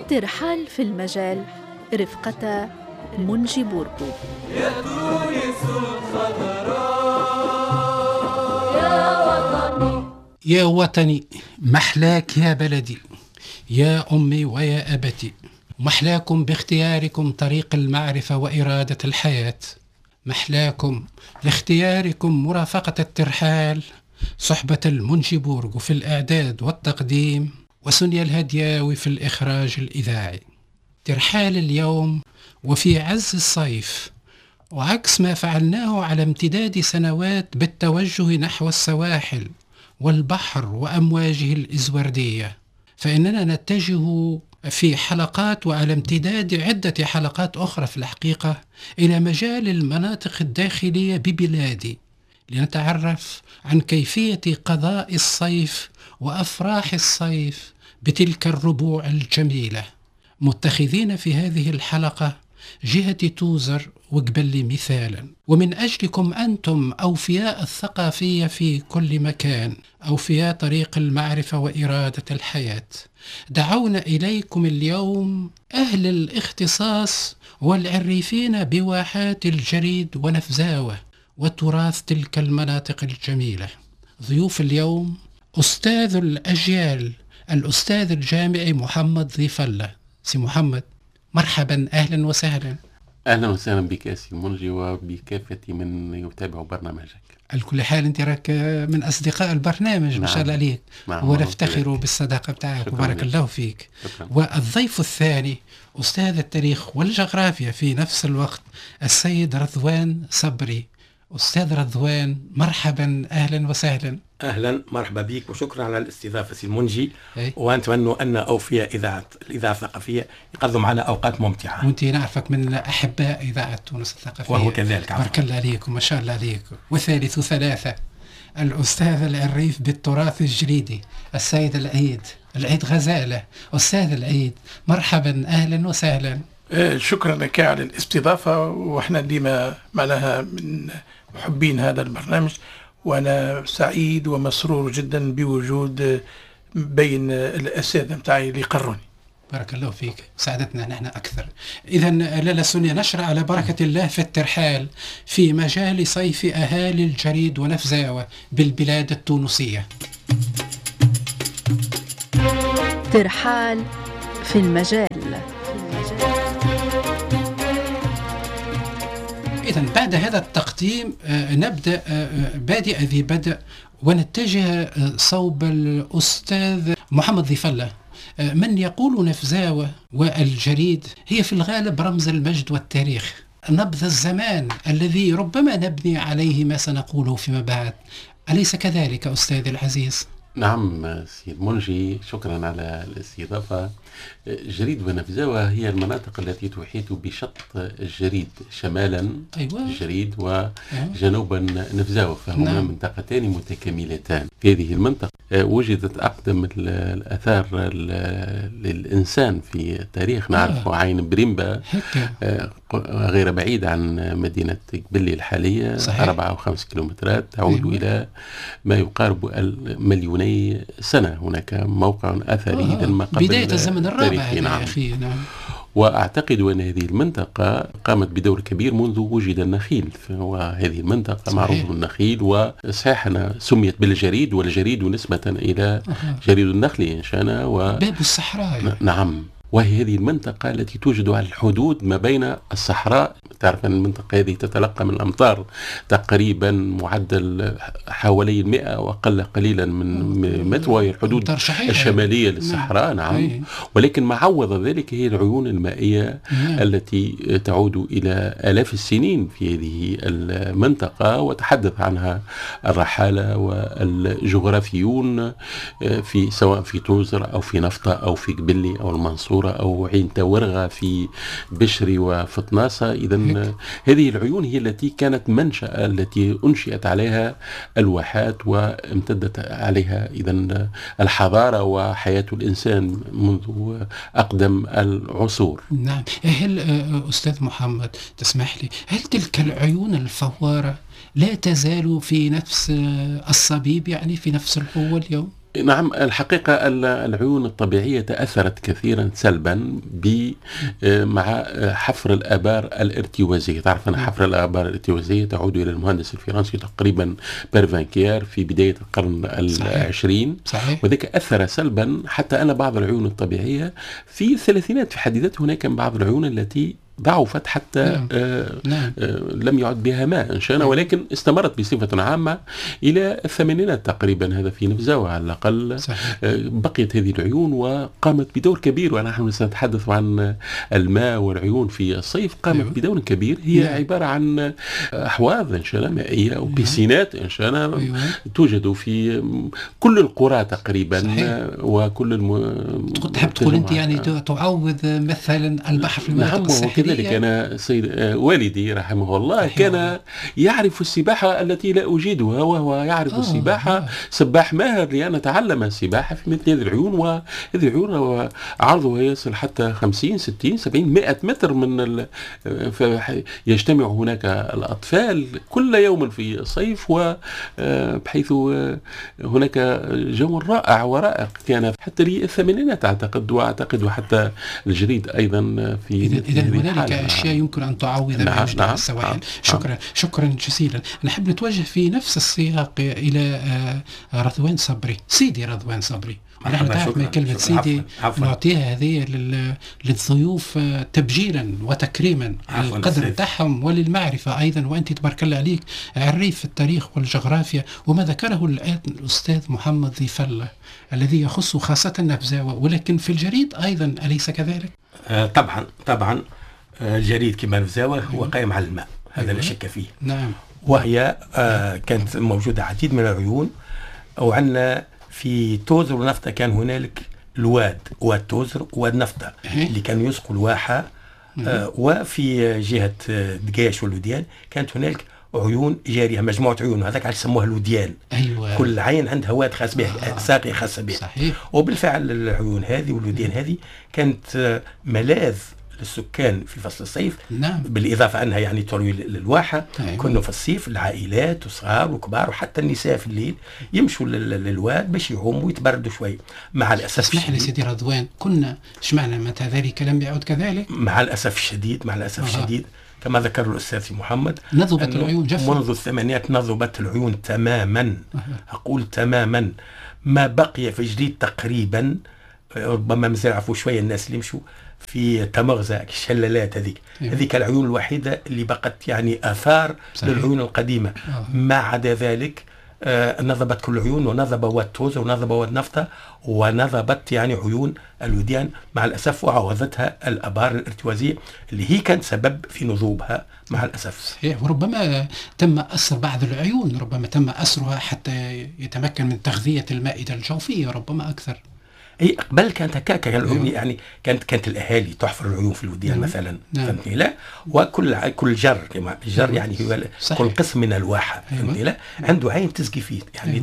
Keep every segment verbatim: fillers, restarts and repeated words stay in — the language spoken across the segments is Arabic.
ترحال في المجال رفقة منجي بورقو. يا تونس الخضراء يا وطني يا وطني، محلاك يا بلدي، يا أمي ويا أبتي، محلاكم باختياركم طريق المعرفة وإرادة الحياة، محلاكم لاختياركم مرافقة الترحال، صحبة المنجي بورقو في الإعداد والتقديم، وسنيا الهدياوي في الإخراج الإذاعي. ترحال اليوم وفي عز الصيف، وعكس ما فعلناه على امتداد سنوات بالتوجه نحو السواحل والبحر وأمواجه الإزوردية، فإننا نتجه في حلقات وعلى امتداد عدة حلقات أخرى في الحقيقة إلى مجال المناطق الداخلية ببلادي، لنتعرف عن كيفية قضاء الصيف وأفراح الصيف بتلك الربوع الجميلة، متخذين في هذه الحلقة جهة توزر وقبلي مثالا، ومن أجلكم أنتم أوفياء الثقافية في كل مكان، أوفياء طريق المعرفة وإرادة الحياة، دعونا إليكم اليوم أهل الاختصاص والعريفين بواحات الجريد ونفزاوة وتراث تلك المناطق الجميلة. ضيوف اليوم أستاذ الأجيال الأستاذ الجامعي محمد ضيف الله. سي محمد، مرحبا، أهلا وسهلا. أهلا وسهلا بك يا سي منجي وبكافة من يتابع برنامجك. على كل حال أنت راك من أصدقاء البرنامج. نعم. ما شاء الله عليك. نعم. ونفتخر بالصداقة بتاعك وبارك الله فيك. شكرا. والضيف الثاني أستاذ التاريخ والجغرافيا في نفس الوقت السيد رضوان صبري. أستاذ رضوان، مرحبا، أهلا وسهلا. أهلا، مرحبا بك وشكرا على الاستضافة سي المنجي. أي. ونتمنى أن أوفياء إذاعة الإذاعة الثقافية يقضوا معنا أوقات ممتعة. وأنت نعرفك من أحباء إذاعة تونس الثقافية. وهو كذلك. بارك الله عليك وما شاء الله عليك. وثالث ثلاثة الأستاذ العريف بالتراث الجريدي السيد العيد العيد غزالة. أستاذ العيد، مرحبا، أهلا وسهلا. شكرا لك على الاستضافة، وإحنا ديما معناها من محبين هذا البرنامج، وأنا سعيد ومسرور جدا بوجود بين الأساتذة متاعي اللي قروني. بارك الله فيك، سعادتنا نحن أكثر. إذن لالا سونيا، نشرع على بركة الله في الترحال في مجال صيف أهالي الجريد ونفزاوة بالبلاد التونسية. ترحال في المجال. إذن بعد هذا التقديم آه نبدأ آه بادئ ذي بدء ونتجه آه صوب الأستاذ محمد ضيف الله. آه من يقول نفزاوة والجريد هي في الغالب رمز المجد والتاريخ، نبض الزمان الذي ربما نبني عليه ما سنقوله فيما بعد، أليس كذلك أستاذ العزيز؟ نعم سيد منجي، شكرا على الاستضافة. جريد ونفزاوة هي المناطق التي تحيط بشط الجريد شمالا. أيوة. الجريد وجنوبا نفزاوة، فهما نعم. منطقتان متكاملتان. في هذه المنطقة وجدت أقدم الآثار للإنسان في التاريخ. نعرف آه. عين بريمبا غير بعيد عن مدينة قبلي الحالية. صحيح. أربعة أو خمس كيلومترات تعود أيوة. إلى ما يقارب مليوني سنة. هناك موقع أثري آه. إذا ما قبل بداية الزمن الرابع. نعم. أخي. نعم. وأعتقد أن هذه المنطقة قامت بدور كبير منذ وجد النخيل، وهذه المنطقة صحيح. معروف بالنخيل، وصحيح أنا سميت بالجريد، والجريد نسبة إلى أه. جريد النخل إن شاءنا و... باب الصحراء. نعم. وهي هذه المنطقة التي توجد على الحدود ما بين الصحراء. تعرف أن المنطقة هذه تتلقى من الأمطار تقريبا معدل حوالي المئة وأقل قليلا من متر، وهي الحدود الشمالية للصحراء. نعم. نعم. ولكن ما عوض ذلك هي العيون المائية نعم. التي تعود إلى آلاف السنين في هذه المنطقة، وتحدث عنها الرحالة والجغرافيون في سواء في توزر أو في نفطة أو في قبلي أو المنصورة أو عين تورغة في بشري وفطناسة. إذن هذه العيون هي التي كانت منشأ التي أنشئت عليها الواحات وامتدت عليها إذن الحضارة وحياة الإنسان منذ أقدم العصور. نعم. هل أستاذ محمد تسمح لي، هل تلك العيون الفوارة لا تزال في نفس الصبيب، يعني في نفس القوة اليوم؟ نعم، الحقيقة العيون الطبيعية تأثرت كثيرا سلبا ب مع حفر الآبار الارتوازية. تعرف أن حفر الآبار الارتوازية تعود إلى المهندس الفرنسي تقريبا بيرفانكير في بداية القرن العشرين، وذلك أثر سلبا حتى أن بعض العيون الطبيعية في الثلاثينات في حد ذاتها هناك بعض العيون التي ضعفت حتى نعم. آه نعم. آه لم يعد بها ماء إن شاء الله، ولكن استمرت بصفة عامة إلى الثمانينات تقريبا، هذا في نفزاوة على الأقل. آه بقيت هذه العيون وقامت بدور كبير، ونحن سنتحدث عن الماء والعيون في الصيف، قامت أيوة. بدور كبير. هي نعم. عبارة عن أحواض إن شاء الله مائية أو بيسينات إن شاء الله أيوة. توجد في كل القرى تقريبا. صحيح. وكل الم... تحب تقول أنت يعني تعوض مثلا البحر في المناطق نعم. الساحلية. كذلك أنا سيد والدي رحمه الله أيوة. كان يعرف السباحة التي لا أجيدها، وهو يعرف آه السباحة آه. سباح ماهر، لأن تعلم السباحة في مثل هذه العيون. وهذه العيون عرضها يصل حتى خمسين ستين سبعين مئة متر من ال... يجتمع هناك الأطفال كل يوم في الصيف، وبحيث هناك جو رائع ورائق كان حتى للثمانينات أعتقد، وأعتقد وحتى الجريد أيضا في إذا هنالك أشياء يمكن أن تعوض نعم بوجود نعم السواحل. نعم شكرا نعم. شكرا جزيلا. نحب نتوجه في نفس السياق إلى رضوان صبري. سيدي رضوان صبري، نحن تعرف من كلمة سيدي نعطيها هذه للضيوف تبجيلا وتكريما القدر بتاعهم وللمعرفة أيضا، وأنت تبارك الله عليك عريف في التاريخ والجغرافيا. وما ذكره الآن الأستاذ محمد ضيف الله الذي يخص خاصة نفزاوة، ولكن في الجريد أيضا أليس كذلك؟ آه طبعا طبعا. آه الجريد كما نفزاوة هو قائم على الماء، هذا لا شك فيه. نعم. وهي آه كانت موجودة عديد من العيون، وعندنا في توزر ونفطة كان هنالك الواد، واد توزر واد نفطة اللي كانوا يسقوا الواحة. آه وفي جهة دقاش والوديان كانت هنالك عيون جارية، مجموعة عيون، هذاك علاش سموها الوديان. أيوة. كل عين عندها واد خاص به، آه. ساقي خاصة به. صحيح. وبالفعل العيون هذه والوديان هذه كانت ملاذ للسكان في فصل الصيف. نعم. بالإضافة أنها يعني تروي للواحة. أيوة. كنا في الصيف العائلات وصغار وكبار وحتى النساء في الليل يمشوا للواد باش يعوموا ويتبردوا شوي. مع الأسف اسمح لي سيدي رضوان، كنا شمعنا متى ذلك لم يعود كذلك؟ مع الأسف الشديد، مع الأسف آه. الشديد كما ذكر الأستاذ محمد، نضبت العيون جفت منذ الثمانينات، نضبت العيون تماما. أه. أقول تماما، ما بقي في جديد تقريبا، ربما مزرعفوا شوية الناس اللي يمشوا في تمغزة الشلالات هذيك. أيوة. هذيك العيون الوحيدة اللي بقت يعني آثار صحيح. للعيون القديمة. أوه. ما عدا ذلك آه نضبت كل العيون، ونضب واد توزر ونضب واد نفطة، ونضبت يعني عيون الوديان مع الأسف، وعوضتها الآبار الارتوازية اللي هي كانت سبب في نضوبها مع الأسف. صحيح. وربما تم أسر بعض العيون، ربما تم أسرها حتى يتمكن من تغذية المائدة الجوفية، ربما أكثر. اي قبل كانت هكاك، كان يعني كانت كانت الاهالي تحفر العيون في الوديان مثلا. نعم. فهمتني لا؟ وكل كل جر كما الجر يعني هو صحيح. كل قسم من الواحه. فهمتني لا؟ عنده عين تسقي فيه يعني.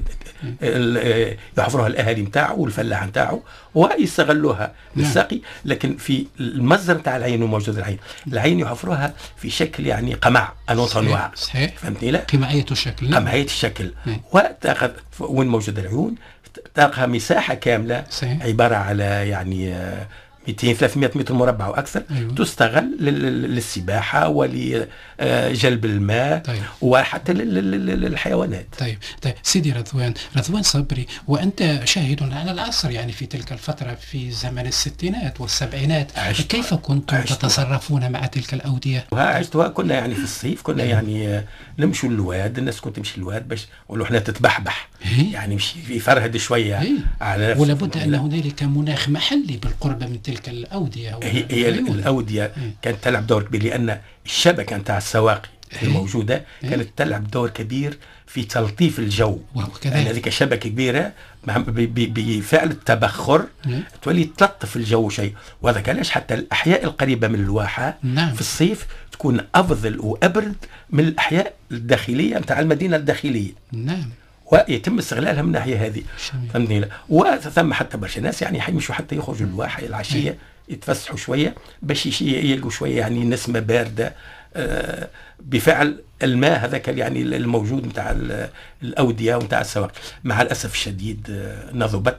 أيوة. يحفرها الاهالي نتاعه والفلاح نتاعه ويستغلوها للساقي. لكن في المصدر تاع العين وموجود العين، العين يحفروها في شكل يعني قمع انوطنوع. صحيح. فهمتني لا؟ قمعيه الشكل. قمعيه الشكل. وتاخذ وين موجود العيون تلقى مساحة كاملة. صحيح. عبارة على يعني مئتين ثلاثمئة متر مربع وأكثر. أيوة. تستغل للسباحة ولجلب الماء. طيب. وحتى للحيوانات. طيب طيب سيدي رضوان رضوان صبري، وأنت شاهد على العصر يعني في تلك الفترة في زمن الستينات والسبعينات، كيف كنتم تتصرفون مع تلك الأودية؟ عشتها كنا يعني في الصيف كنا يعني نمشوا للواد، الناس كنت تمشي للواد باش نقولوا احنا تتبحبح. هي؟ يعني مش في فرهد شوية. هي؟ على ولا بد أن هنالك مناخ محلي بالقرب من تلك الأودية. هي, هي الأودية هي. كانت تلعب دور كبير، لأن الشبكة نتاع السواقي الموجودة كانت تلعب دور كبير في تلطيف الجو. يعني هذيك شبكة كبيرة بفعل التبخر تولي تلطف الجو شيء. وهذا علاش حتى الأحياء القريبة من الواحة. نعم. في الصيف تكون أفضل وأبرد من الأحياء الداخلية نتاع المدينة الداخلية. نعم. ويتم استغلالها من الناحية هذه. فهمتني؟ وثم حتى برشا ناس يعني حيمشوا حتى يخرجوا الواحة العشية يتفسحوا شويه باش يلقوا شويه يعني نسمه بارده آه بفعل الماء هذاك يعني الموجود نتاع الاوديه ونتاع السواق. مع الاسف الشديد آه نضبت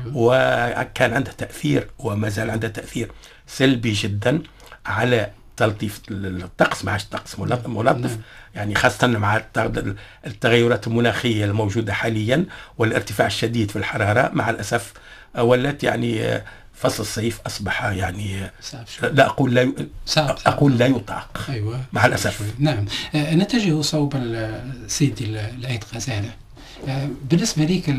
وكان عندها تاثير وما زال عندها تاثير سلبي جدا على تلطيف الطقس. ما عادش الطقس ملطف يعني، خاصة مع التغيرات المناخية الموجودة حاليا والارتفاع الشديد في الحرارة. مع الأسف ولت يعني فصل الصيف أصبح يعني لا أقول لا صعب أقول لا يطاق. أيوة مع الأسف. نعم. نتجه صوب سيدي العيد غزالة. بالنسبة ليك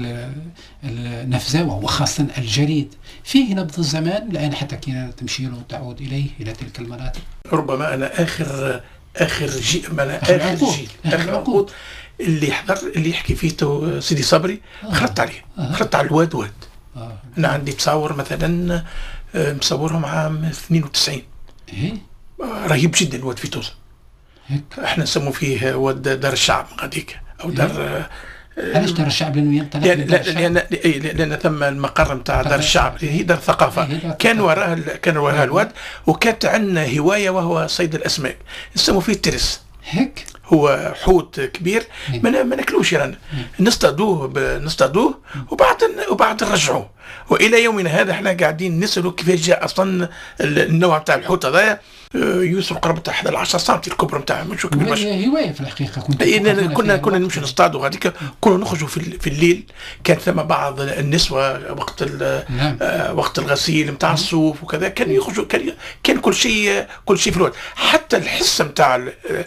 النفزاوة وخاصة الجريد فيه نبض الزمان الآن حتى كنا تمشي له وتعود إليه إلى تلك المناطق؟ ربما أنا آخر آخر جيل أنا آخر جيل آخر عقود اللي حضر اللي يحكي فيه سيدي صبري آه. خلطت عليه آه. خلطت على الواد واد. آه. أنا عندي تصور مثلا مصورهم عام اثنين وتسعين. إيه؟ رهيب جدا الواد في توزة. احنا نسموه فيه واد دار الشعب غاديك أو دار علاش دار الشعب؟ لانه ينطلق لان لان لان, لأن ثم المقر نتاع دار الشعب هي دار الثقافه كان وراها كان وراها الواد، وكانت عندنا هوايه وهو صيد الاسماك نسموه فيه الترس. هيك هو حوت كبير ما ما ناكلوش رانا نصطادوه نصطادوه وبعد وبعد نرجعوه. والى يومنا هذا احنا قاعدين نسالوا كيفاش جاء اصلا النوع تاع الحوت هذايا يوصل قرب تاع احد عشر سم الكبر نتاعه مش كبير. هي هوايه في الحقيقه. كنت كنا كنا نمشي نصطادوا هذيك، كنا نخرجوا في, في الليل. كان ثم بعض النسوه وقت نعم. آه وقت الغسيل نتاع الصوف وكذا كان يخرجوا كان, كان كل شيء كل شيء في الواد. حتى الحس نتاع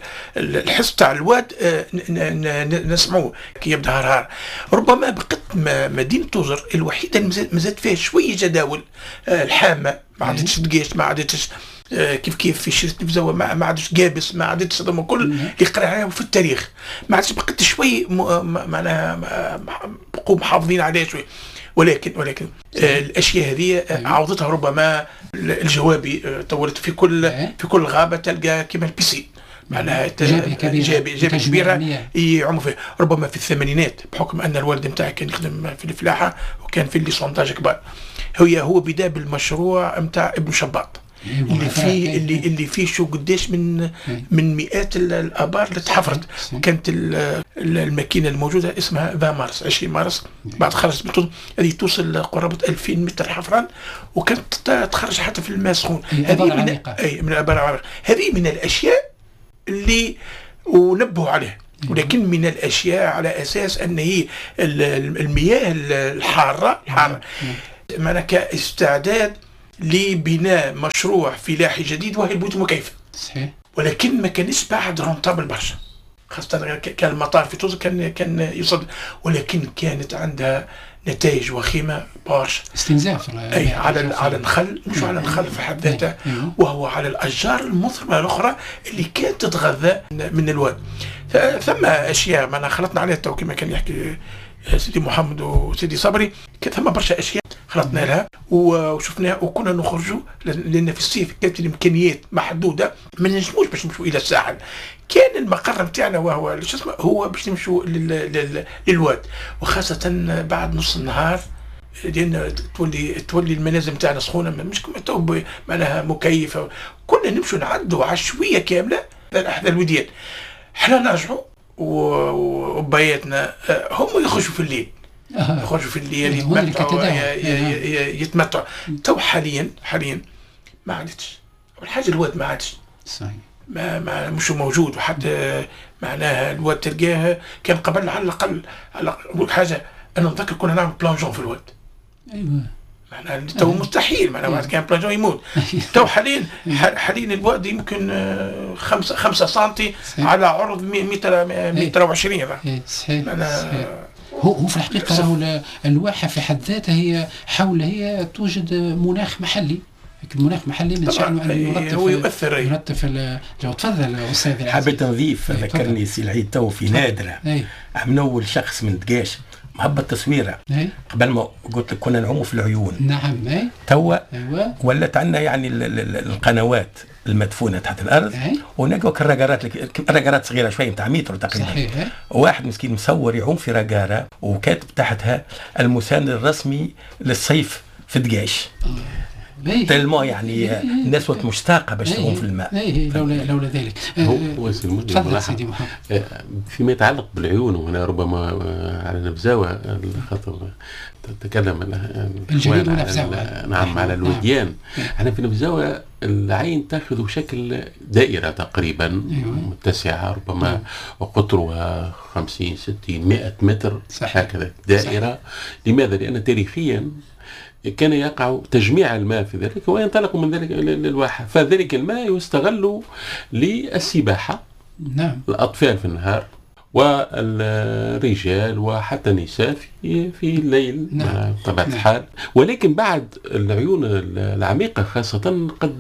الحس تاع الواد آه نسمعوه كي يبدا هرهار. ربما بقت مدينه توزر الوحيده اللي مازالت فيها شويه جداول آه الحامه، ما عادتش تقيش، ما عادتش كيف كيف في شريط نفزاوة، ما عادش قابس، ما عادش هذوما كل يقرا عليهم في التاريخ. ما عادش بقيت شوي معناها بقوا محافظين عليها شوي. ولكن ولكن آه الاشياء هذه عوضتها ربما الجوابي. طولت في كل في كل غابه تلقى كيما البيسين معناها جابي جابي كبيره يعوموا فيه. ربما في الثمانينات بحكم ان الوالد نتاعي كان يخدم في الفلاحه وكان في اللي سونتاج كبار، هي هو بدا بالمشروع نتاع ابن شباط اللي فيه اللي اللي فيه شو قداش من من مئات الابار اللي تحفرت. وكانت الماكينه الموجوده اسمها ذا مارس عشرين مارس بعد خرجت من توصل هذه توصل قرابه ألفين متر حفران، وكانت تخرج حتى في الماء سخون. هذه من اي من الابار. هذه من الاشياء اللي ونبهوا عليها. ولكن من الاشياء على اساس ان هي المياه الحاره الحاره معناها كاستعداد لبناء مشروع فلاحي جديد وهي البيوت المكيفه. صحيح. ولكن ما كانش بعد رونتابل برشا، خاصه كان المطار في توزة كان كان يصدر، ولكن كانت عندها نتائج وخيمه برشا. استنزاف اي على على النخل، مش على النخل في حد ذاته، وهو على الاشجار المثمره الاخرى اللي كانت تتغذى من الواد. ثم اشياء ما خلطنا عليها تو كما كان يحكي سيدي محمد وسيدي صبري، ثم برشا اشياء خلطنا لها وشفناها وكنا نخرجوا، لان في الصيف كانت الامكانيات محدوده ما نجموش باش نمشوا الى الساحل. كان المقر نتاعنا وهو شو اسمه هو باش نمشوا للواد، وخاصه بعد نص النهار لان تولي تولي المنازل نتاعنا سخونه مش كما تو معناها مكيفه. كنا نمشوا نعدوا عشويه كامله احدى الوديان. احنا نرجعوا وبياتنا هم يخرجوا في الليل يخرجوا في الليل يتمتعوا يتمتعوا. تو حاليا حاليا ما عادتش والحاجه الواد ما عادش صحيح ما, ما مش موجود. وحتى معناها الواد تلقاه كان قبل على الاقل على حاجه. انا نتذكر كنا نعمل بلانجون في الواد. ايوه معناها تو مستحيل معناها بعد كان بلانجون يموت. تو حاليا حاليا الواد يمكن خمسة خمسة سنتي على عرض متر متر وعشرين. صحيح. هو هو في الحقيقه الواحه في حد ذاتها هي حول هي توجد مناخ محلي. المناخ محلي من شأنه أن يرتب هو يؤثر يرتب في الجو. تفضل أستاذ. حبيت نضيف ذكرني سي العيد تو في نادرة من أول شخص من دقاش مهبط تصويره قبل ما قلت لك كنا نعوموا في العيون. نعم. توا أيوة. ولت عندنا يعني القنوات المدفونه تحت الارض ونلقوا الرقارات الرقارات صغيره شويه نتاع متر تقريبا. صحيح. واحد مسكين مصور يعوم في رقاره وكاتب تحتها المساند الرسمي للصيف في دقاش. تلمو يعني الناس وقت مشتاقه باش تغوم في الماء. اي لولا لولا ذلك. هو تفضل سيدي محمد. فيما يتعلق بالعيون، وهنا ربما على نفزاوة خاطر تتكلم الجليد ونفزاوة. نعم على الوديان. احنا في نفزاوة العين تاخذ شكل دائرة تقريبا متسعة ربما وقطرها خمسين ستين مئة متر هكذا دائرة. صحيح. لماذا؟ لأن تاريخيا كان يقع تجميع الماء في ذلك وينطلق من ذلك للواحة، فذلك الماء يستغل للسباحة. نعم. الأطفال في النهار والرجال وحتى النساء في في الليل. نعم. بطبيعة نعم. الحال. ولكن بعد العيون العميقة خاصة قد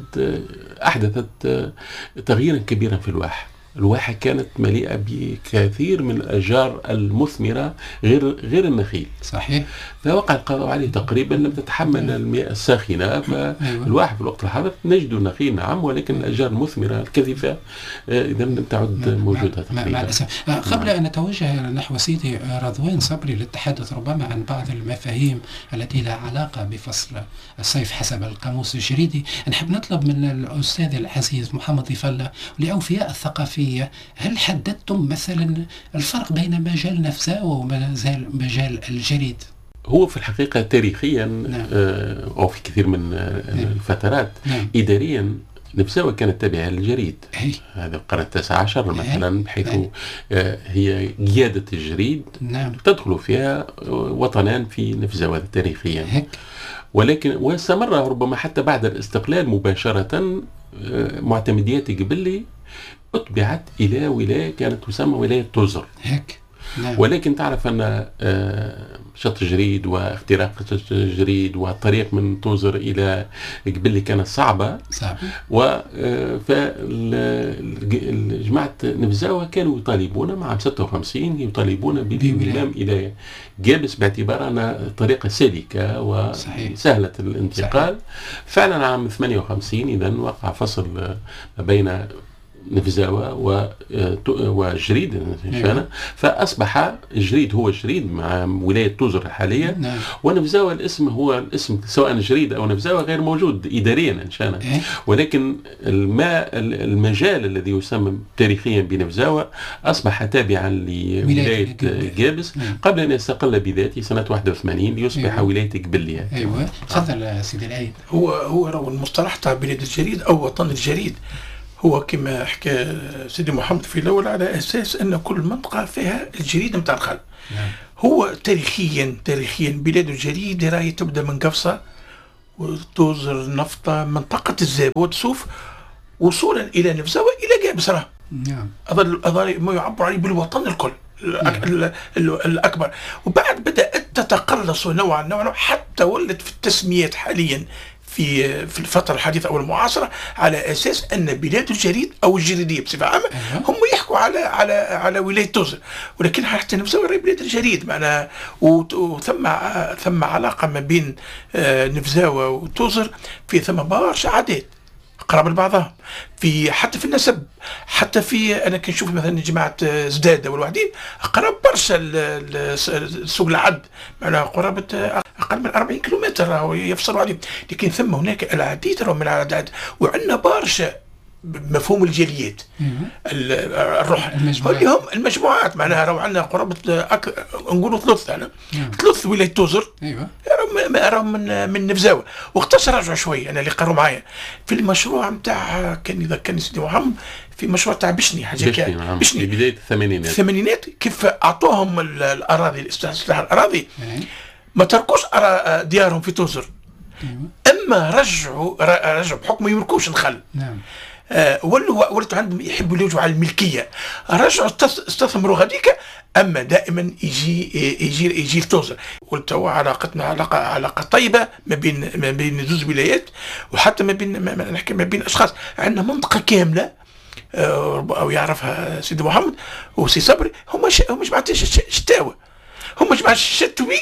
أحدثت تغييرا كبيرا في الواحة. الواحة كانت مليئة بكثير من الأشجار المثمرة غير غير النخيل. صحيح. فوقع القضاء عليه تقريبا لم تتحمل المياه الساخنة، فالواحة في الوقت الحاضر نجد النخيل نعم، ولكن الأشجار المثمرة الكثيفة إذا لم تعد موجودة تقريبا. مع الأسف. قبل أن نتوجه نحو سيدي رضوان صبري للتحدث ربما عن بعض المفاهيم التي لها علاقة بفصل الصيف حسب القاموس الجريدي، نحب نطلب من الأستاذ العزيز محمد ضيف الله لأوفياء الثقافي، هل حددتم مثلا الفرق بين مجال نفزاوة ومجال الجريد؟ هو في الحقيقة تاريخيا نعم. آه أو في كثير من آه نعم. الفترات نعم. إداريا نفزاوة كانت تابعة للجريد. هي. هذا القرن التاسع عشر مثلا، بحيث هي. آه هي قيادة الجريد. نعم. تدخل فيها وطنان في نفزاوة تاريخيا. هيك. ولكن واستمر ربما حتى بعد الاستقلال مباشرة آه معتمديات قبلي أتبعت إلى ولاية كانت تسمى ولاية توزر. هيك. نعم. ولكن تعرف أن شط جريد واختراق شط جريد والطريق من توزر إلى قبلي كانت صعبة. صعبة. فجماعة نفزاوة كانوا يطالبون مع عام ستة وخمسين يطالبون بالانضمام إلى جابس باعتبار أنها طريقة سالكة وسهلة الانتقال. صحيح. فعلا عام ثمانية وخمسين إذا وقع فصل ما بين نفزاوة وجريد. نعم. فأصبح جريد هو جريد مع ولاية توزر الحالية. نعم. ونفزاوة الاسم هو الاسم سواء جريد أو نفزاوة غير موجود إداريا إن شاء. إيه؟ ولكن الماء المجال الذي يسمى تاريخيا بنفزاوة أصبح تابعا لولاية جابس. نعم. قبل أن يستقل بذاته سنة واحد وثمانين ليصبح. أيوة. ولاية قبلية. أيوة. تفضل سيدي العيد. هو هو المصطلح تاع بلاد الجريد أو وطن الجريد هو كما حكى سيدي محمد في الأول على أساس أن كل منطقة فيها الجريد متاع الخل. نعم. هو تاريخيا تاريخيا بلاد الجريد راهي تبدأ من قفصة وتوزر نفطة منطقة الزاب وتسوف وصولا إلى نفزاوة إلى جابس. راه نعم. أظل أظل ما يعبر عليه بالوطن الكل. نعم. الأكبر. وبعد بدأت تتقلص نوعا نوعا حتى ولت في التسميات حاليا في في الفترة الحديثة أو المعاصرة على أساس أن بلاد الجريد أو الجريدية بصفة عامة هم يحكوا على على على ولاية توزر، ولكن حتى نفسها بلاد الجريد معناها. وثم ثم علاقة ما بين نفزاوة وتوزر في ثم برشا عادات قراب لبعضهم في حتى في النسب، حتى في انا كنشوف مثلا جماعه زداده والوحدين قراب برشا سوق العد معناها قرابه اقل من أربعين كيلومتر يفصلوا عليهم، لكن ثم هناك العديد من العادات وعندنا برشا مفهوم الجاليات. الروح اليوم المجموعات معناها راهو عندنا قرابه أك... نقولوا ثلث انا ثلث ولايه توزر. ايوه راهم من من نفزاوة وقتاش رجعوا شويه انا اللي قروا معايا في المشروع نتاع كان يذكرني سيدي محمد في مشروع تاع بشني حاجه بشني, نعم. بشني في بدايه الثمانينات الثمانينات كيف اعطوهم الاراضي الاستصلاح الاراضي ما تركوش ديارهم في توزر. اما رجعوا رجعوا بحكم يملكوش الخل. نعم. آه ولوا ولوا عندهم يحبوا يلوجوا على الملكيه، رجعوا استثمروا غاديك. اما دائما يجي يجي يجي التوزر. ولتوا علاقتنا علاقه علاقه طيبه ما بين ما بين زوج ولايات وحتى ما بين ما نحكي ما بين اشخاص. عندنا منطقه كامله آه او يعرفها سيدي محمد وسي صبري هم هم جماعه شتاوه، هم جماعه شتوي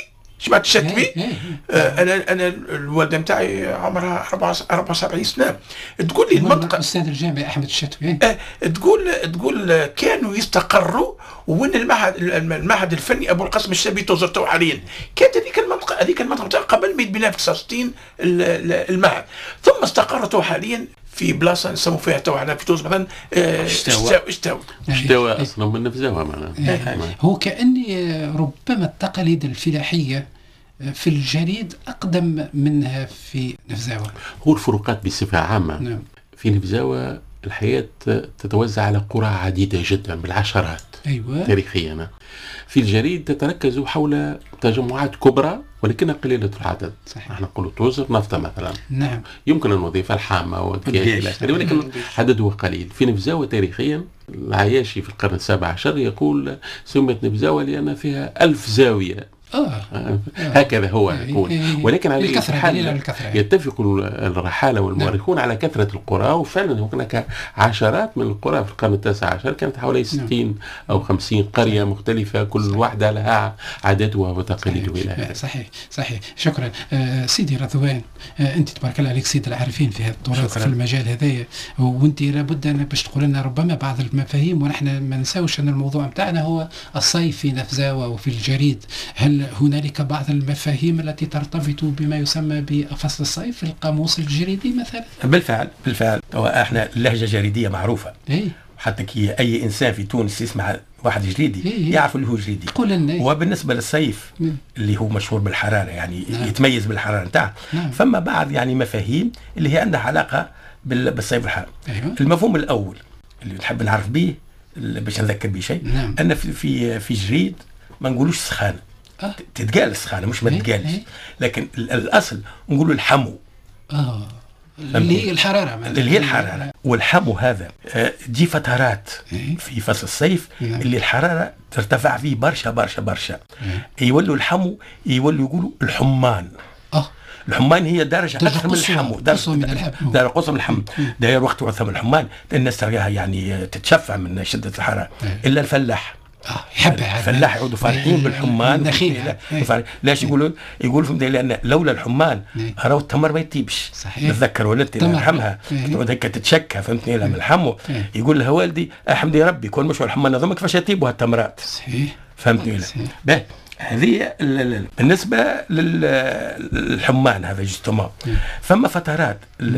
جماعه الشتوي. إيه إيه. آه انا انا الوالده نتاعي عمرها أربعة وسبعين سنه. تقول لي المنطقه الاستاذ الجامعي احمد الشتوي. آه تقول تقول كانوا يستقروا وين المعهد المعهد الفني ابو القاسم الشابي توزر تو حاليا. كانت هذيك المنطقه هذيك المنطقه قبل ما يتبنى في تسعة وستين المعهد، ثم استقروا حاليا في بلاصه نسموا فيها تو حنا في توز مثلا شتاوى شتاوى شتاوى اصلا من نفزاوة معناها. هو كأني ربما التقاليد الفلاحية في الجريد أقدم منها في نفزاوة. هو الفروقات بصفة عامة. نعم. في نفزاوة الحياة تتوزع على قرى عديدة جدا بالعشرات. أيوة. تاريخيا. في الجريد تتركز حول تجمعات كبرى ولكنها قليلة العدد. صحيح. نحن نقول توزر نفطة مثلا. نعم. يمكن الوظيفة الحامة والجيش إلى آخره، ولكن عدده قليل. في نفزاوة تاريخيا العياشي في القرن السابع عشر يقول سميت نفزاوة لأن فيها ألف زاوية. آه. آه. هكذا هو يقول. إيه. ولكن على الكثرة حال الكثرة. يتفق الرحالة والمؤرخون نعم. على كثرة القرى، وفعلا هناك عشرات من القرى في القرن التاسع عشر كانت حوالي ستين نعم. أو خمسين قرية صحيح. مختلفة، كل صحيح. واحدة لها عاداتها وتقاليدها. صحيح. صحيح صحيح. شكرا. آه سيدي رضوان، آه أنت تبارك الله عليك سيد العارفين في هذا التراث في المجال هذايا، وأنت لابد أن باش تقول لنا ربما بعض المفاهيم، ونحن ما نساوش أن الموضوع متاعنا هو الصيف في نفزاوة وفي الجريد. هل هنالك بعض المفاهيم التي ترتبط بما يسمى بفصل الصيف في القاموس الجريدي مثلا؟ بالفعل بالفعل. احنا اللهجه الجريديه معروفه. إيه؟ حتى كي اي انسان في تونس يسمع واحد جريدي إيه؟ يعرف اللي هو جريدي. وبالنسبه للصيف مم. اللي هو مشهور بالحراره، يعني نعم. يتميز بالحراره نتاعه. نعم. فما بعض يعني مفاهيم اللي هي عندها علاقه بالصيف الحار. أيوة. المفهوم الاول اللي نحب نعرف به باش نذكر به شيء، نعم. ان في في في جريد ما نقولوش سخانه. أه؟ تتقال السخانه مش ما تتقالش. إيه؟ لكن الاصل نقولوا الحمو. اه اللي هي الحراره معناها. اللي هي الحراره. والحمو هذا تجي فترات إيه؟ في فصل الصيف نعم. اللي الحراره ترتفع فيه برشا برشا برشا. إيه؟ يولوا الحمو يولوا يقولوا الحمان. اه الحمان هي درجه اكثر من الحمو، درجه من الحمو، درجه قصه من الحمو. داير وقت وثم الحمان الناس تراها يعني تتشفع من شده الحراره. إيه؟ الا الفلاح اه يحبها الفلاح يعودوا فرحين بالحمان. ليش يقولوا يقولوا فهمت؟ لان لولا الحمان راهو التمر ما يطيبش. نتذكر والدتي الله يرحمها تعود هيك تتشكى فهمتني لما الحمو يقول لها والدي احمدي ربي كون مش الحمان نظمك كيفاش يطيبوا هالتمرات. صحيح فهمتني. باهي هذه بالنسبه للحمان هذا جوستومون. فما فترات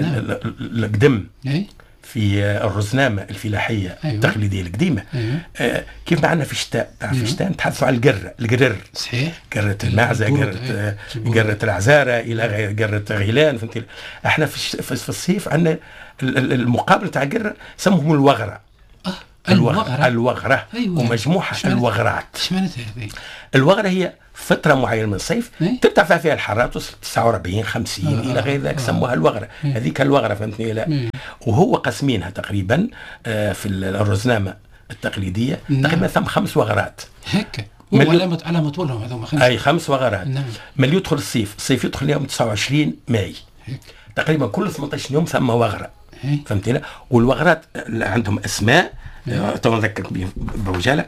القدم في الرزنامه الفلاحيه أيوة. التقليديه القديمه. أيوة. آه كيف معنا في الشتاء أيوة. في الشتاء نتحدثوا على القره القرر. صحيح. قره المعزه، قره أيوة. قره العزاره الى غير قره غيلان. فهمتي؟ احنا في في الصيف عندنا المقابل تاع القره سموهم الوغره. آه. الوغره الوغره أيوة. ومجموعه الوغرات. ايش معناتها هذه؟ الوغره هي فترة معينة من الصيف أيه؟ ترتفع فيها الحرارة توصل تسعة وأربعين خمسين آه إلى غير ذلك. آه سموها الوغرة. أيه؟ هذيك الوغرة فهمتني لا. أيه؟ وهو قسمينها تقريبا آه في الرزنامة التقليدية. نعم. تقريبا ثم خمس وغرات. هيك علامة علامة طولهم هذوما خمس. أي خمس وغرات. نعم. من يدخل الصيف، الصيف يدخل يوم تسعة وعشرين ماي. هيك. تقريبا كل ثمانية عشر يوم ثم وغرة. أيه؟ فهمتني لا. والوغرات عندهم أسماء أيه؟ تذكر بعجالة.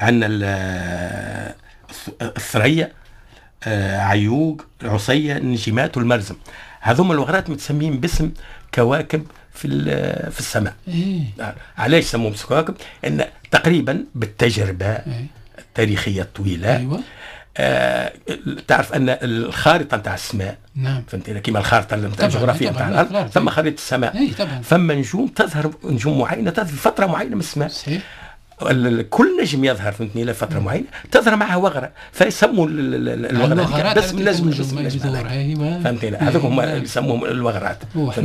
عندنا الثريا، آه عيوق، العصية، النجمات والمرزم. هذوما الوغرات متسمين باسم كواكب في في السماء. إيه؟ آه. علاش سموهم كواكب؟ ان تقريبا بالتجربه إيه؟ التاريخيه الطويله. أيوة. آه تعرف ان الخارطه نتاع السماء. نعم. فهمتني كيما الخارطه نتاع الجغرافيه نتاع الارض ثم خريطه السماء. أيه طبعا. ثم نجوم تظهر نجوم معينه تظهر في فتره معينه من السماء. صحيح. كل نجم يظهر فهمتني لفتره معينه تظهر معها وغره فيسموا الوغرات بس من نجم النجم. فهمتني هذوك هما يسموهم الوغرات.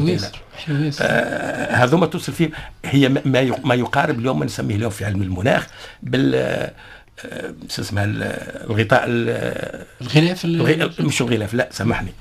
آه هذوما توصل فيه هي ما ما يقارب اليوم ما نسميه اليوم في علم المناخ بال آه اسمها الغطاء الغلاف مش الغلاف لا سامحني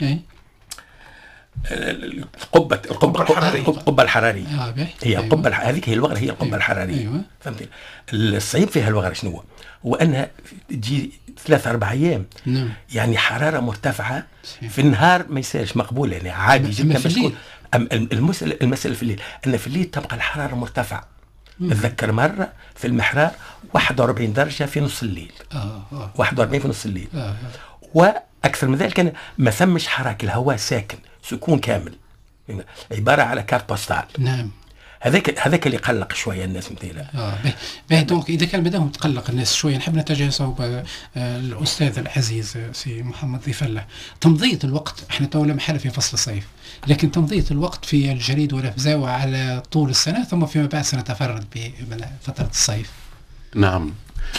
القبة القبة الحرارية القبة الحرارية آه هي أيوة. القبة هذيك هي الوغرة هي القبة أيوة. الحرارية. أيوة. فهمتي؟ الصيف فيها الوغرة شنو هو؟ وأنها تجي ثلاثة أربع أيام. نعم. يعني حرارة مرتفعة في النهار ما يصيرش مقبول يعني عادي جدا. في الليل المسألة المسألة في الليل أن في الليل تبقى الحرارة مرتفعة. أتذكر مرة في المحرار واحد وأربعين درجة في نص الليل. آه. آه. واحد وأربعين في نص الليل. آه. اكثر من ذلك أنا ما ثمش حركه، الهواء ساكن سكون كامل، عباره على كارت بوستال. نعم. هذاك هذاك اللي قلق شويه الناس مثلا. اه باهي دونك اذا كان بداهم تقلق الناس شويه، نحب نتجه صوب آه الاستاذ العزيز سي محمد ضيف الله. تمضيه الوقت، احنا تو محل في فصل الصيف، لكن تمضيه الوقت في الجريد والافزاوه على طول السنه، ثم فيما بعد سنتفرد بفتره الصيف. نعم.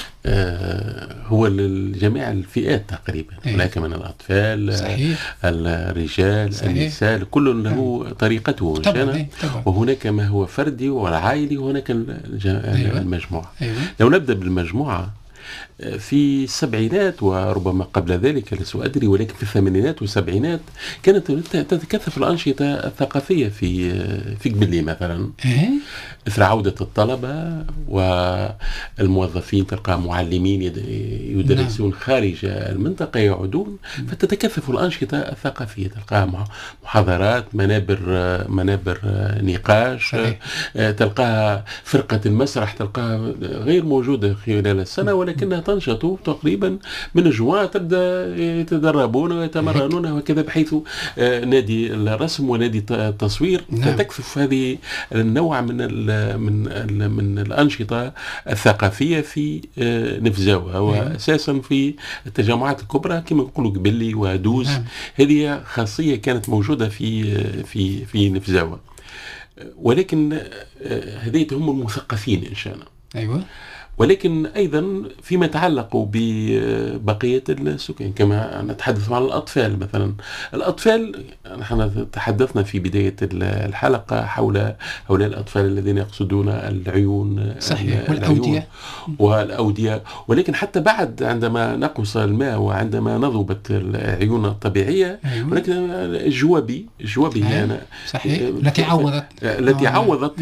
آه هو لجميع الفئات تقريبا، هناك من الأطفال، صحيح. الرجال، صحيح. النساء، كل له آه. طريقته، طبعا. طبعا. وهناك ما هو فردي والعائلي، وهناك أيوة. المجموعة. أيوة. لو نبدأ بالمجموعة، في السبعينات وربما قبل ذلك لست أدري، ولكن في الثمانينات والسبعينات كانت تتكثف الأنشطة الثقافية في في قبلي مثلا، إثر عودة الطلبة والموظفين، تلقى معلمين يدرسون خارج المنطقة يعودون، فتتكثف الأنشطة الثقافية، تلقى محاضرات، منابر منابر نقاش، تلقى فرقة المسرح، تلقى غير موجودة خلال السنة، ولكنها تنشط تقريبا من جوان، تبدا يتدربون ويتمرنون وكذا، بحيث نادي الرسم ونادي التصوير. نعم. تكثف هذه النوع من ال من ال من الانشطه الثقافيه في نفزاوه، واساسا في التجمعات الكبرى كما نقولوا قبلي ودوز. نعم. هذه خاصيه كانت موجوده في في في نفزاوه، ولكن هذه هم المثقفين ان شاء الله. ايوه. ولكن أيضا فيما يتعلق ببقية السكان، كما نتحدث عن الأطفال مثلا. الأطفال نحن تحدثنا في بداية الحلقة حول هؤلاء الأطفال الذين يقصدون العيون، صحيح، والأودية والأودية، ولكن حتى بعد عندما نقص الماء وعندما نضبت العيون الطبيعية، أيوة. ولكن الجوابي الجوابي أيوة. يعني صحيح، التي عوضت التي عوضت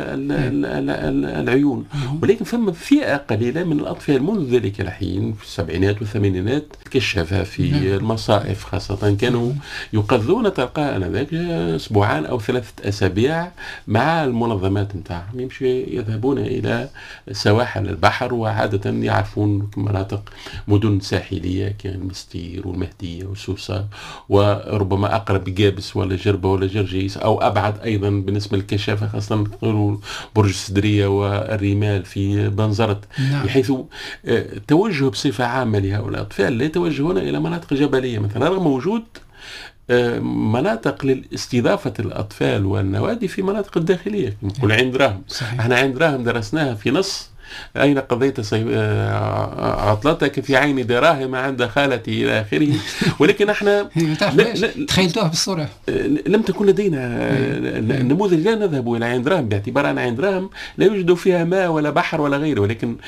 العيون. أيوة. ولكن فما فئة قليلة من الأطفال منذ ذلك الحين في السبعينات والثمانينات كشفها في نعم. المصائف خاصة، كانوا يقضون تلقى أنذاك أسبوعان أو ثلاثة أسابيع مع المنظمات نتاعهم، يمشي يذهبون إلى سواحل البحر، وعادة يعرفون مناطق مدن ساحلية كمستير والمهدية وسوسة، وربما أقرب جابس ولا جربة ولا جرجيس، أو أبعد أيضا بالنسبة للكشافة خاصة برج السدرية والرمال في بنزرت. نعم. بحيث توجه بصفة عامة لهؤلاء الأطفال لا يتوجهون إلى مناطق جبلية مثلا، رغم وجود مناطق لاستضافة الأطفال والنوادي في مناطق الداخلية، نقول عين دراهم. احنا عين دراهم درسناها في نص أين قضيت سي... عطلتك في عين دراهم عند خالتي إلى آخره، ولكن احنا تخيلتوها بالصورة، لم تكن لدينا النموذج، لا نذهب إلى عين دراهم باعتبار أن عين دراهم لا يوجد فيها ماء ولا بحر ولا غيره، ولكن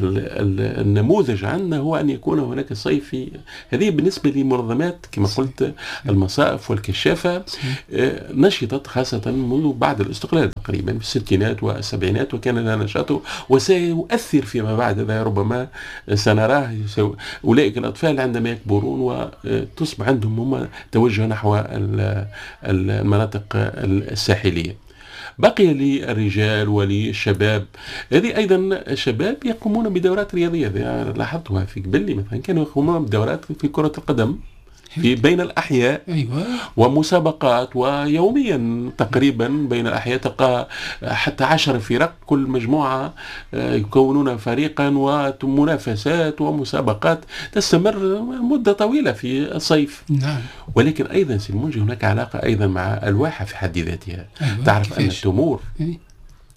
النموذج عندنا هو أن يكون هناك صيف. هذه بالنسبة لمنظمات كما قلت المصائف والكشافة نشطت خاصة منذ بعد الاستقلال تقريبا في الستينات والسبعينات، وكان لها نشاطه وسي يؤثر فيما بعد. هذا ربما سنراه أولئك الأطفال عندما يكبرون وتصبح عندهم هم توجه نحو المناطق الساحلية. بقي للرجال وللشباب، هذه أيضا الشباب يقومون بدورات رياضية، لاحظتها في قبلي مثلا، كانوا يقومون بدورات في كرة القدم في بين الأحياء. أيوة. ومسابقات، ويوميا تقريبا بين الأحياء تلقى حتى عشر فرق، كل مجموعة يكونون فريقا، ومنافسات ومسابقات تستمر مدة طويلة في الصيف. نعم. ولكن أيضا سيمونجي هناك علاقة أيضا مع الواحة في حد ذاتها. أيوة. تعرف كيفاش؟ أن التمور أيوة.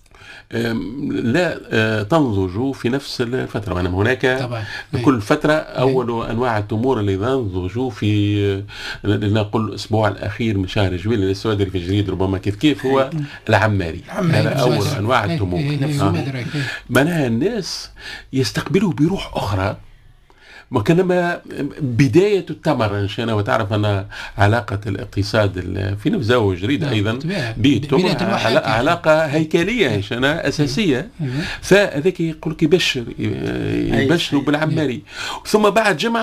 لا تنضج في نفس الفترة، وأنا هناك طبعا. كل فترة أول أنواع التمور اللي تنضج في نقول الأسبوع الأخير من شهر جويل، السوادري في الجريد ربما كيف كيف هو العماري، هذا أول أنواع التمور. معناها الناس يستقبلوا بروح أخرى، وكانما بداية التمر إن شاء الله. وتعرف أن علاقة الاقتصاد في نفزاوة وجريدة أيضا بالتمر علاقة هيكلية إن شاء الله أساسية. فذاك يقول لك يبشر يبشروا بالعماري، ثم بعد جمعة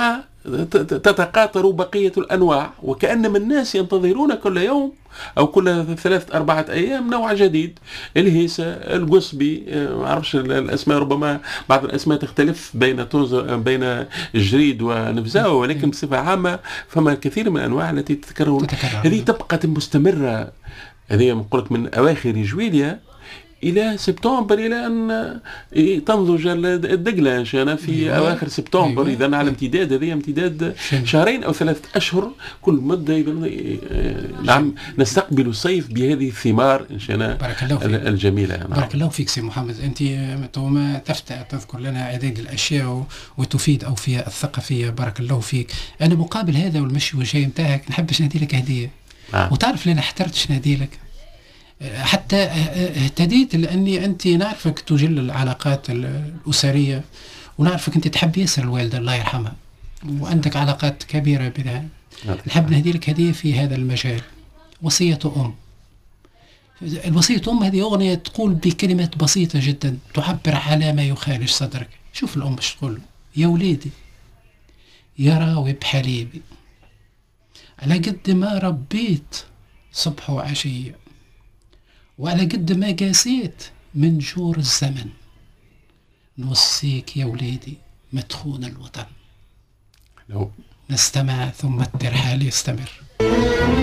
تتقاطر بقية الأنواع، وكأنما الناس ينتظرون كل يوم أو كل ثلاثة أربعة أيام نوع جديد. الهيسة، القصبي، ما أعرفش الأسماء، ربما بعض الأسماء تختلف بين تونس بين جريد ونفزاوة، ولكن بصفة عامة فما كثير من الأنواع التي تتكرر. هذه تبقى مستمرة، هذه نقول لك من أواخر جويليا إلى سبتمبر، إلى أن تنضج الدقلة أنا في أيوة. أواخر سبتمبر. أيوة. إذا على امتداد، هذه امتداد شهرين أو ثلاثة أشهر كل مدة. نعم، نستقبل الصيف بهذه الثمار إن شاء الله الجميلة. نعم. بارك الله فيك سي محمد. أنت ما تفتح تذكر لنا عديد الأشياء وتفيد أو فيها الثقافية. بارك الله فيك. أنا مقابل هذا والمشي والجاي متاعك نحبش نهدي لك هدية. آه. وتعرف لي أنا احترتش نهدي لك، حتى اهتديت لأني أنت نعرفك تجل العلاقات الأسرية، ونعرفك أنت تحب ياسر الوالدة الله يرحمها، وعندك علاقات كبيرة بها. نحب نهدي لك هدية في هذا المجال، وصية أم. الوصية أم هذه أغنية تقول بكلمات بسيطة جدا تعبر على ما يخالج صدرك. شوف الأم ايش تقول: يا وليدي يا راوي بحليبي، على قد ما ربيت صبح وعشية، وعلى قد ما قاسيت من جور الزمن، نوصيك يا وليدي ما تخون الوطن. لو. نستمع ثم الترحال يستمر.